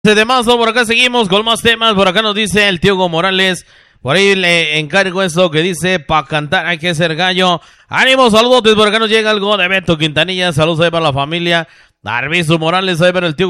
De marzo, por acá seguimos con más temas. Por acá nos dice el tío Hugo Morales. Por ahí le encargo eso que dice: para cantar hay que ser gallo. Ánimo, saludos. Por acá nos llega algo de Beto Quintanilla. Saludos ahí para la familia. Arviso Morales, ahí para el tío